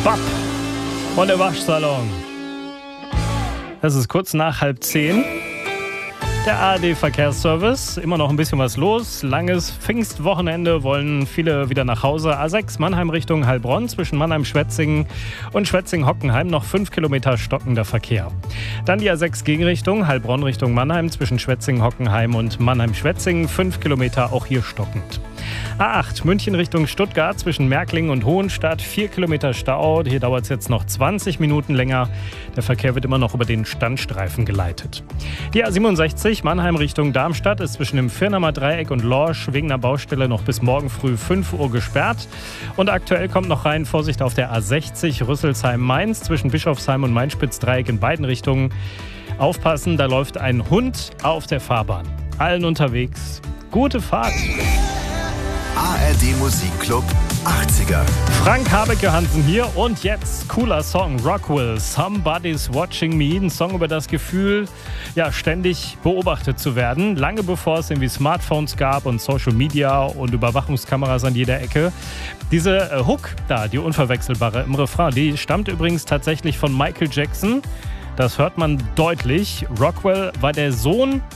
Bab und der Waschsalon. Es ist kurz nach 9:30. Der ARD-Verkehrsservice, immer noch ein bisschen was los. Langes Pfingstwochenende, wollen viele wieder nach Hause. A6 Mannheim Richtung Heilbronn, zwischen Mannheim-Schwetzingen und Schwetzingen-Hockenheim noch 5 Kilometer stockender Verkehr. Dann die A6 Gegenrichtung, Heilbronn Richtung Mannheim, zwischen Schwetzingen-Hockenheim und Mannheim-Schwetzingen, 5 Kilometer auch hier stockend. A8 München Richtung Stuttgart, zwischen Märklingen und Hohenstadt, 4 Kilometer Stau. Hier dauert es jetzt noch 20 Minuten länger. Der Verkehr wird immer noch über den Standstreifen geleitet. Die A67 Mannheim Richtung Darmstadt ist zwischen dem Firnamer Dreieck und Lorsch wegen einer Baustelle noch bis morgen früh 5 Uhr gesperrt. Und aktuell kommt noch rein, Vorsicht auf der A60 Rüsselsheim-Mainz, zwischen Bischofsheim und Mainspitz-Dreieck in beiden Richtungen. Aufpassen, da läuft ein Hund auf der Fahrbahn. Allen unterwegs, gute Fahrt. ARD Musikclub 80er. Frank Habecke-Hansen hier und jetzt cooler Song, Rockwell, Somebody's Watching Me. Ein Song über das Gefühl, ja, ständig beobachtet zu werden. Lange bevor es irgendwie Smartphones gab und Social Media und Überwachungskameras an jeder Ecke. Diese Hook da, die unverwechselbare im Refrain, die stammt übrigens tatsächlich von Michael Jackson. Das hört man deutlich. Rockwell war der Sohn